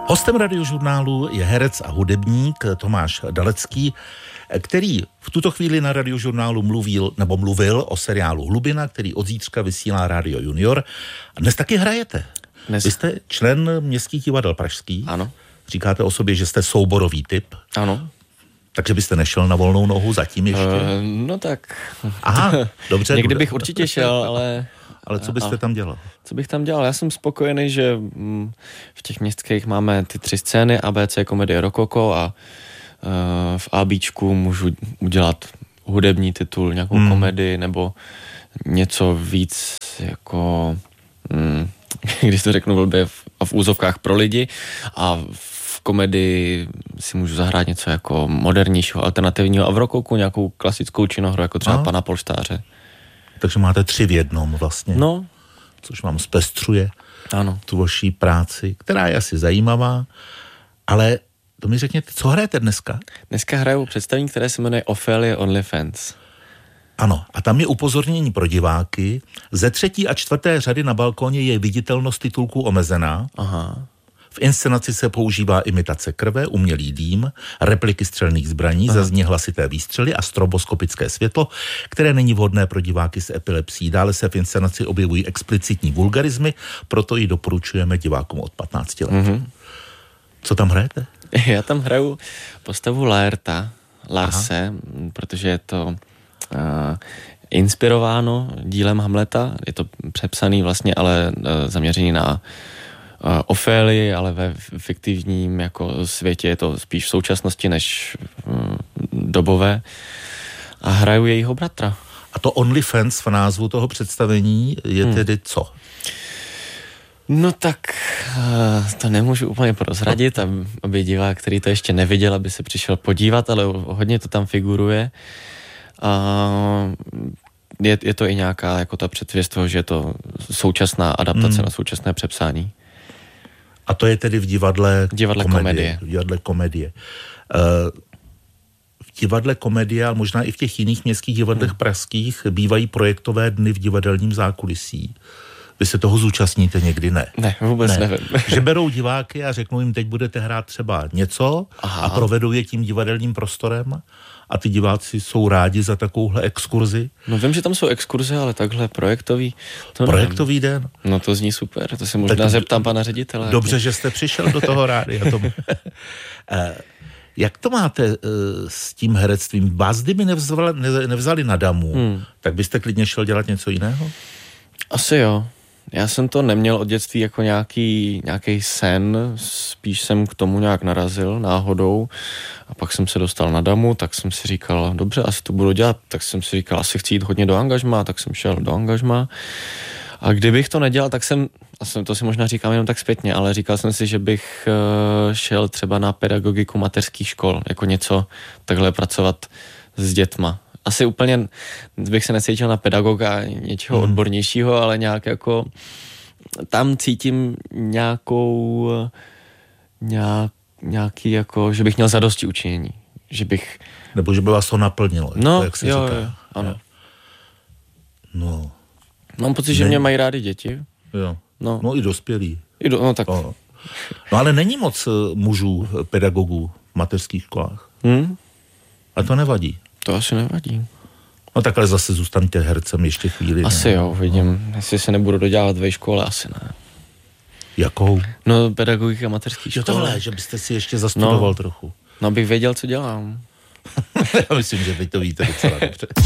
Hostem Radiožurnálu je herec a hudebník Tomáš Dalecký, který v tuto chvíli na Radiožurnálu mluvil o seriálu Hlubina, který od zítřka vysílá Rádio Junior. A dnes taky hrajete. Vy jste člen Městských divadel pražských. Ano. Říkáte o sobě, že jste souborový typ. Ano. Takže byste nešel na volnou nohu zatím ještě? No tak. Aha, dobře. Někdy bych určitě šel, ale... Ale co byste tam dělal? Co bych tam dělal? Já jsem spokojený, že v těch městských máme ty 3 scény, ABC, komedie, rokoko a v ABčku můžu udělat hudební titul, nějakou komedii nebo něco víc jako, když to řeknu blbě, v úzovkách pro lidi, a v komedii si můžu zahrát něco jako modernějšího, alternativního, a v rokoku nějakou klasickou činohru, jako třeba Pana polštáře. Takže máte 3 v jednom vlastně. No. Což vám zpestřuje Ano. tu vaší práci, která je asi zajímavá, ale to mi řekněte, co hrajete dneska? Dneska hraju představení, které se jmenuje Ophelia OnlyFans. Ano, a tam je upozornění pro diváky. Ze 3. a 4. řady na balkóně je viditelnost titulků omezená. Aha. V inscenaci se používá imitace krve, umělý dým, repliky střelných zbraní, zazní hlasité výstřely a stroboskopické světlo, které není vhodné pro diváky s epilepsií. Dále se v inscenaci objevují explicitní vulgarizmy, proto ji doporučujeme divákům od 15 let. Co tam hrajete? Já tam hraju postavu Larse, protože je to inspirováno dílem Hamleta, je to přepsaný vlastně, ale zaměřený na Ofélii, ale ve fiktivním jako světě je to spíš v současnosti než dobové, a hraju jejího bratra. A to OnlyFans v názvu toho představení je tedy co? No tak to nemůžu úplně prozradit, aby divák, který to ještě neviděl, aby se přišel podívat, ale hodně to tam figuruje. Je to i nějaká jako ta předvěst toho, že je to současná adaptace na současné přepsání. A to je tedy v divadle komedie. V divadle komedie. V divadle komedie, ale možná i v těch jiných městských divadlech pražských bývají projektové dny v divadelním zákulisí. Vy se toho zúčastníte někdy? Ne. Ne, vůbec nevím. Že berou diváky a řeknou jim, teď budete hrát třeba něco a provedou je tím divadelním prostorem a ty diváci jsou rádi za takovouhle exkurzi. No vím, že tam jsou exkurze, ale takhle projektový. Projektový den? No to zní super, to se možná tak zeptám pana ředitele. Dobře, že jste přišel do toho rádia. Jak to máte s tím herectvím? Vás kdyby nevzali na damu, tak byste klidně šel dělat něco jiného? Asi jo. Já jsem to neměl od dětství jako nějaký sen, spíš jsem k tomu nějak narazil náhodou a pak jsem se dostal na damu, tak jsem si říkal, dobře, asi to budu dělat, tak jsem si říkal, asi chci jít hodně do angažmá, tak jsem šel do angažmá, a kdybych to nedělal, tak to si možná říkám jenom tak zpětně, ale říkal jsem si, že bych šel třeba na pedagogiku mateřských škol, jako něco takhle pracovat s dětma. Asi úplně bych se necítil na pedagoga, něčeho odbornějšího, ale nějak jako tam cítím nějaký jako, že bych měl zadosti učinění. Že bych... Nebo že by vás to naplnilo, no, jak se říká. Jo, ano. No. Mám pocit, že mě mají rádi děti. Jo. No i dospělí. No tak. No ale není moc mužů, pedagogů v mateřských školách. A to nevadí. To asi nevadí. No takhle zase zůstaňte hercem ještě chvíli. Asi jo, vidím. Jestli se nebudu dodělávat ve škole, asi ne. Jakou? No pedagogika mateřských škol. Tohle, že byste si ještě zastudoval trochu. No abych věděl, co dělám. Já myslím, že vy to víte docela dobře.